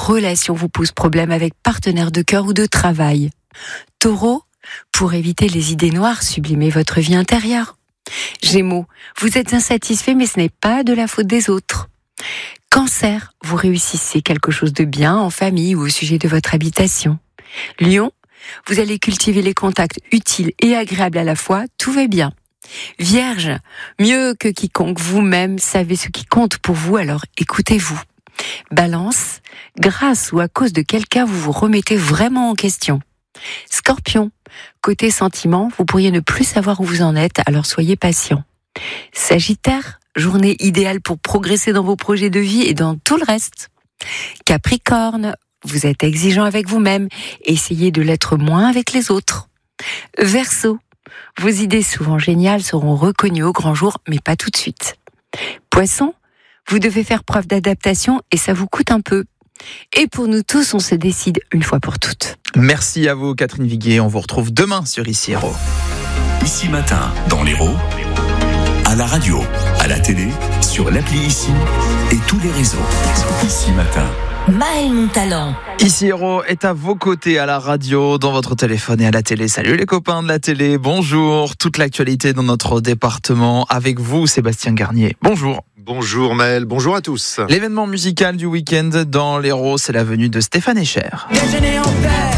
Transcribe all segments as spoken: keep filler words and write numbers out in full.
relation vous pose problème avec partenaire de cœur ou de travail. Taureau, pour éviter les idées noires, sublimez votre vie intérieure. Gémeaux, vous êtes insatisfait mais ce n'est pas de la faute des autres. Cancer, vous réussissez quelque chose de bien en famille ou au sujet de votre habitation. Lion, vous allez cultiver les contacts utiles et agréables à la fois, tout va bien. Vierge, mieux que quiconque, vous-même savez ce qui compte pour vous, alors écoutez-vous. Balance, grâce ou à cause de quelqu'un, vous vous remettez vraiment en question. Scorpion, côté sentiment, vous pourriez ne plus savoir où vous en êtes, alors soyez patient. Sagittaire, journée idéale pour progresser dans vos projets de vie et dans tout le reste. Capricorne, vous êtes exigeant avec vous-même, essayez de l'être moins avec les autres. Verseau, vos idées souvent géniales seront reconnues au grand jour, mais pas tout de suite. Poisson, vous devez faire preuve d'adaptation et ça vous coûte un peu. Et pour nous tous, on se décide une fois pour toutes. Merci à vous, Catherine Viguier. On vous retrouve demain sur Ici Héros. Ici Matin, dans l'Hérault, à la radio, à la télé, sur l'appli Ici et tous les réseaux. Ici Matin. Maël Montalent. Ici Héros est à vos côtés à la radio, dans votre téléphone et à la télé. Salut les copains de la télé, bonjour. Toute l'actualité dans notre département avec vous, Sébastien Garnier. Bonjour. Bonjour Maël, bonjour à tous. L'événement musical du week-end dans l'Hérault, c'est la venue de Stéphane Echer. Déjeuner en paix.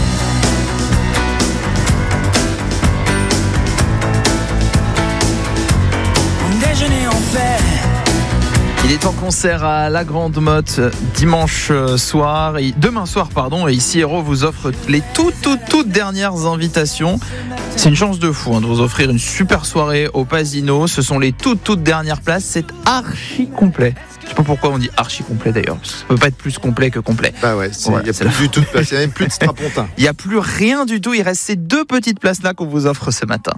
Déjeuner en paix. Il est en concert à La Grande Motte dimanche soir, et demain soir pardon, et Ici Héros vous offre les toutes toutes toutes dernières invitations. C'est une chance de fou hein, de vous offrir une super soirée au Pasino. Ce sont les toutes toutes dernières places, c'est archi complet. Je sais pas pourquoi on dit archi complet d'ailleurs, parce que ça peut pas être plus complet que complet. Bah ouais, il voilà, n'y a plus du tout de place, il n'y a même plus de strapontin. Il n'y a plus rien du tout, il reste ces deux petites places là qu'on vous offre ce matin.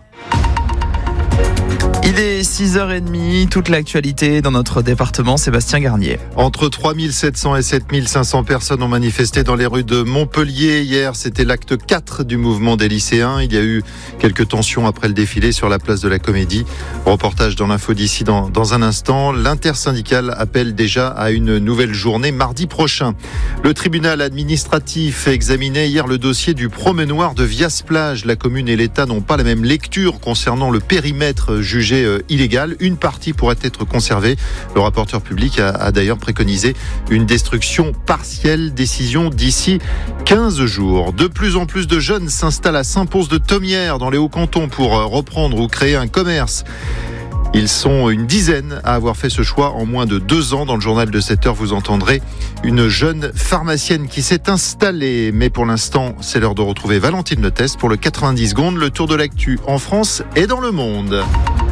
Il est six heures trente, toute l'actualité dans notre département, Sébastien Garnier. Entre trois mille sept cents et sept mille cinq cents personnes ont manifesté dans les rues de Montpellier. Hier, c'était l'acte quatre du mouvement des lycéens. Il y a eu quelques tensions après le défilé sur la place de la Comédie. Reportage dans l'info d'ici dans, dans un instant. L'intersyndicale appelle déjà à une nouvelle journée mardi prochain. Le tribunal administratif examinait hier le dossier du promenoir de Vias-Plage. La commune et l'État n'ont pas la même lecture concernant le périmètre jugé illégal. Une partie pourrait être conservée. Le rapporteur public a, a d'ailleurs préconisé une destruction partielle. Décision d'ici quinze jours. De plus en plus de jeunes s'installent à Saint-Pons-de-Thomières dans les Hauts-Cantons pour reprendre ou créer un commerce. Ils sont une dizaine à avoir fait ce choix en moins de deux ans. Dans le journal de sept heures, vous entendrez une jeune pharmacienne qui s'est installée. Mais pour l'instant, c'est l'heure de retrouver Valentine Leteste pour le quatre-vingt-dix secondes, le tour de l'actu en France et dans le monde.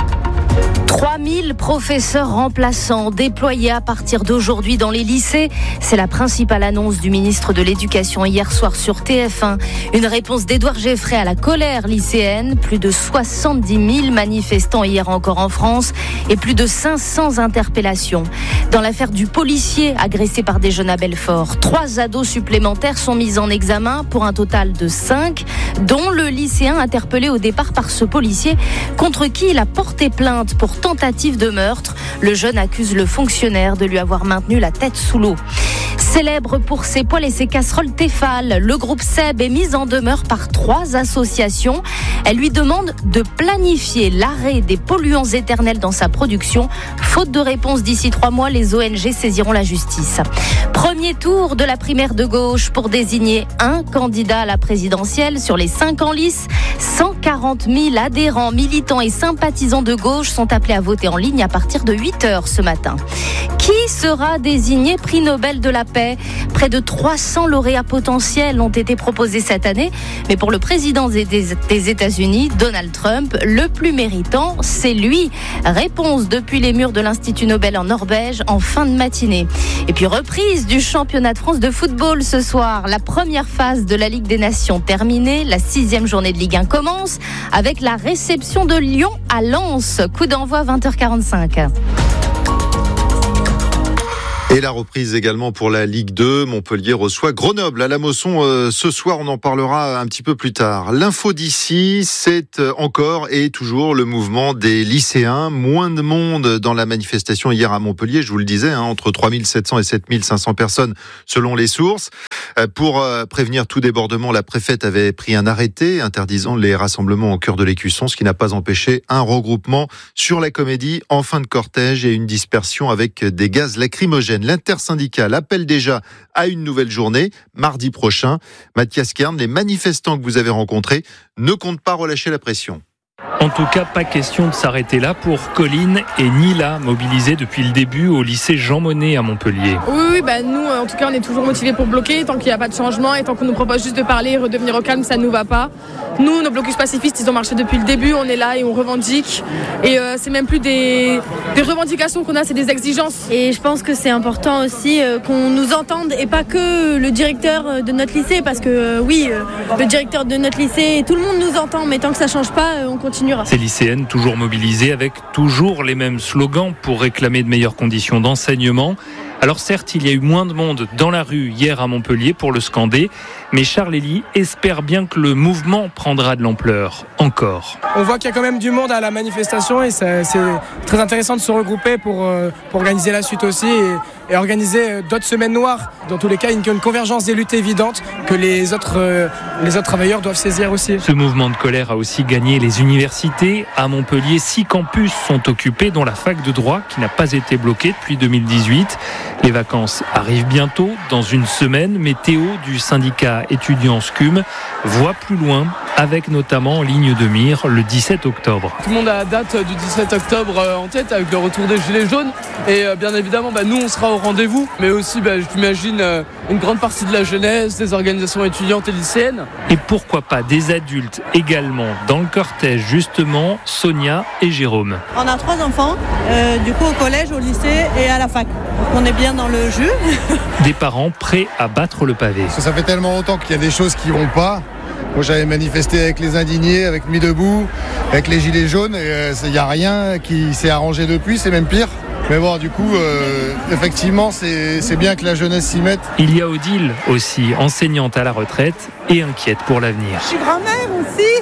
trois mille professeurs remplaçants déployés à partir d'aujourd'hui dans les lycées. C'est la principale annonce du ministre de l'Éducation hier soir sur T F un. Une réponse d'Édouard Geffray à la colère lycéenne. Plus de soixante-dix mille manifestants hier encore en France et plus de cinq cents interpellations. Dans l'affaire du policier agressé par des jeunes à Belfort, trois ados supplémentaires sont mis en examen pour un total de cinq, dont le lycéen interpellé au départ par ce policier contre qui il a porté plainte pour tentative de meurtre. Le jeune accuse le fonctionnaire de lui avoir maintenu la tête sous l'eau. Célèbre pour ses poêles et ses casseroles Tefal, le groupe Seb est mis en demeure par trois associations. Elles lui demandent de planifier l'arrêt des polluants éternels dans sa production. Faute de réponse d'ici trois mois, les O N G saisiront la justice. Premier tour de la primaire de gauche pour désigner un candidat à la présidentielle sur les cinq en lice. cent quarante mille adhérents, militants et sympathisants de gauche sont appelés à voter en ligne à partir de huit heures ce matin. Qui sera désigné prix Nobel de la paix ? Près de trois cents lauréats potentiels ont été proposés cette année. Mais pour le président des, des, des États-Unis, Donald Trump, le plus méritant, c'est lui. Réponse depuis les murs de l'Institut Nobel en Norvège en fin de matinée. Et puis reprise du championnat de France de football ce soir. La première phase de la Ligue des Nations terminée. La sixième journée de Ligue un commence avec la réception de Lyon à Lens. Coup d'envoi vingt heures quarante-cinq. Et la reprise également pour la Ligue deux. Montpellier reçoit Grenoble à la Mosson euh, ce soir. On en parlera un petit peu plus tard. L'info d'ici, c'est encore et toujours le mouvement des lycéens. Moins de monde dans la manifestation hier à Montpellier. Je vous le disais, hein, entre trois mille sept cents et sept mille cinq cents personnes selon les sources. Euh, pour euh, prévenir tout débordement, la préfète avait pris un arrêté interdisant les rassemblements au cœur de l'Écusson, ce qui n'a pas empêché un regroupement sur la Comédie en fin de cortège et une dispersion avec des gaz lacrymogènes. L'intersyndicale appelle déjà à une nouvelle journée, mardi prochain. Mathias Kern, les manifestants que vous avez rencontrés ne comptent pas relâcher la pression. En tout cas, pas question de s'arrêter là pour Colline et Nila, mobilisés depuis le début au lycée Jean Monnet à Montpellier. Oui, oui bah nous, en tout cas, on est toujours motivés pour bloquer. Tant qu'il n'y a pas de changement et tant qu'on nous propose juste de parler et redevenir au calme, ça ne nous va pas. Nous, nos blocus pacifistes, ils ont marché depuis le début. On est là et on revendique. Et euh, c'est même plus des, des revendications qu'on a, c'est des exigences. Et je pense que c'est important aussi euh, qu'on nous entende et pas que le directeur de notre lycée. Parce que euh, oui, euh, le directeur de notre lycée, tout le monde nous entend. Mais tant que ça ne change pas, euh, on continue. Ces lycéennes toujours mobilisées avec toujours les mêmes slogans pour réclamer de meilleures conditions d'enseignement. Alors certes, il y a eu moins de monde dans la rue hier à Montpellier pour le scander, mais Charles Elie espère bien que le mouvement prendra de l'ampleur, encore. On voit qu'il y a quand même du monde à la manifestation et c'est, c'est très intéressant de se regrouper pour, pour organiser la suite aussi et, et organiser d'autres semaines noires. Dans tous les cas, il y a une convergence des luttes évidente que les autres, les autres travailleurs doivent saisir aussi. Ce mouvement de colère a aussi gagné les universités. À Montpellier, six campus sont occupés, dont la fac de droit qui n'a pas été bloquée depuis deux mille dix-huit. Les vacances arrivent bientôt, dans une semaine, mais Théo du syndicat étudiant S C U M voit plus loin, avec notamment en ligne de mire le dix-sept octobre. Tout le monde a la date du dix-sept octobre en tête avec le retour des Gilets jaunes et bien évidemment bah, nous on sera au rendez-vous, mais aussi bah, j'imagine une grande partie de la jeunesse, des organisations étudiantes et lycéennes. Et pourquoi pas des adultes également dans le cortège, justement Sonia et Jérôme. On a trois enfants, euh, du coup au collège, au lycée et à la fac. Donc on est bien dans le jus. Des parents prêts à battre le pavé. Parce que ça fait tellement longtemps qu'il y a des choses qui vont pas. Moi j'avais manifesté avec les indignés, avec Mis Debout, avec les Gilets jaunes, et il n'y a rien qui s'est arrangé depuis, c'est même pire. Mais bon, du coup, euh, effectivement, c'est, c'est bien que la jeunesse s'y mette. Il y a Odile aussi, enseignante à la retraite et inquiète pour l'avenir. Je suis grand-mère aussi,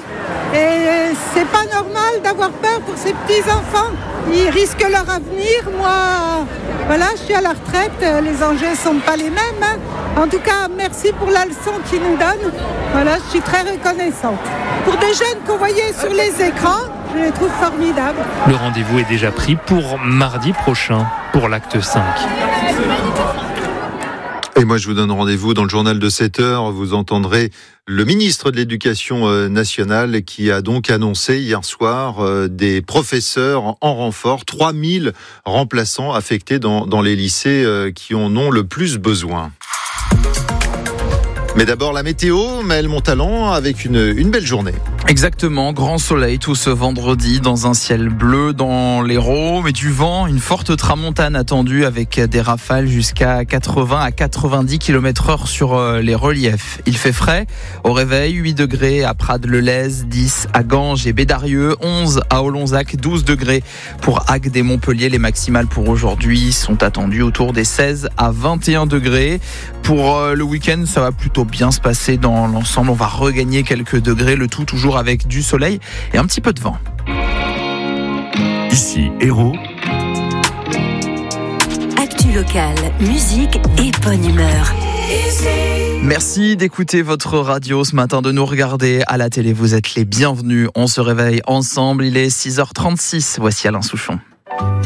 et c'est pas normal d'avoir peur pour ces petits-enfants. Ils risquent leur avenir. Moi, voilà, je suis à la retraite, les enjeux sont pas les mêmes. Hein. En tout cas, merci pour la leçon qu'ils nous donnent. Voilà, je suis très reconnaissante. Pour des jeunes qu'on voyait sur les écrans, je les trouve formidables. Le rendez-vous est déjà pris pour mardi prochain, pour l'acte cinq. Et moi, je vous donne rendez-vous dans le journal de sept heures. Vous entendrez le ministre de l'Éducation nationale qui a donc annoncé hier soir des professeurs en renfort, trois mille remplaçants affectés dans, dans les lycées qui en ont le plus besoin. Mais d'abord la météo, Maël Montalan, avec une, une belle journée. Exactement, grand soleil tout ce vendredi dans un ciel bleu dans l'Hérault, mais du vent, une forte tramontane attendue avec des rafales jusqu'à quatre-vingts à quatre-vingt-dix kilomètres heure sur les reliefs. Il fait frais, au réveil huit degrés à Prades-le-Lez, dix à Ganges et Bédarieux, onze à Olonzac, douze degrés pour Agde et Montpellier. Les maximales pour aujourd'hui sont attendues autour des seize à vingt et un degrés. Pour le week-end, ça va plutôt bien se passer dans l'ensemble. On va regagner quelques degrés, le tout toujours avec du soleil et un petit peu de vent. Ici, Hérault. Actu locale, musique et bonne humeur. Merci d'écouter votre radio ce matin, de nous regarder à la télé. Vous êtes les bienvenus. On se réveille ensemble. Il est six heures trente-six. Voici Alain Souchon.